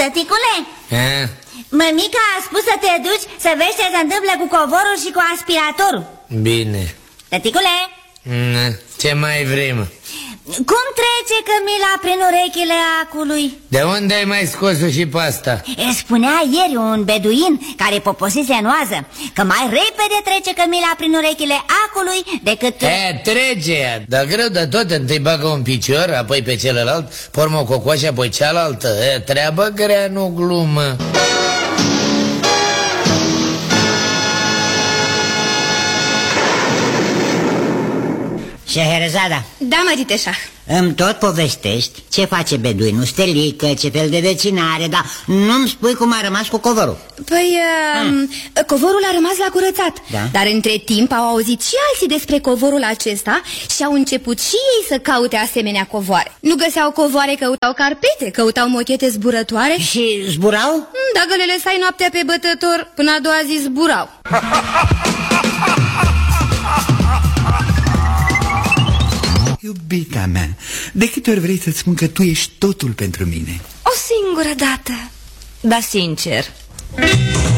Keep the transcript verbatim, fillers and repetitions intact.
Tăticule, a? mămica a spus să te duci să vezi ce se întâmplă cu covorul și cu aspiratorul. Bine. Tăticule, ce mai vrem? cum trece Cămila prin urechile acului? De unde ai mai scos-o și pe asta? Spunea ieri un beduin care poposise în oază că mai repede trece Cămila prin urechile acului decât... E, trece ea, dar greu de tot. Întâi bagă un picior, apoi pe celălalt, pormă o cocoașă, apoi cealaltă. E, treabă grea, nu glumă. Șeherezada. Da, mărite șah. Îmi tot povestești ce face beduinul, stelică, ce fel de vecinare, dar nu-mi spui cum a rămas cu covorul. Păi, uh, covorul a rămas la curățat, da? Dar între timp au auzit și alții despre covorul acesta și au început și ei să caute asemenea covoare. Nu găseau covoare, căutau carpete, căutau mochete zburătoare. Și zburau? Dacă le lăsai noaptea pe bătător, până a doua zi zburau. Iubita mea, de câte ori vrei să-ți spun că tu ești totul pentru mine? O singură dată, dar sincer.